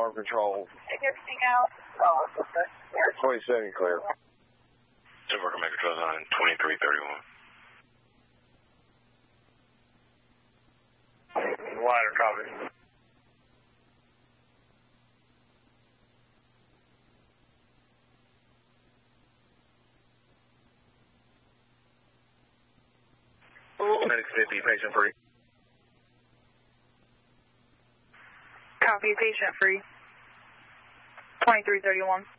alarm control. Take everything out. Oh, okay. 27 clear. Silver Mega Trail on 2331. Wider copy. Medic 50, patient free. Copy, patient free. 2331.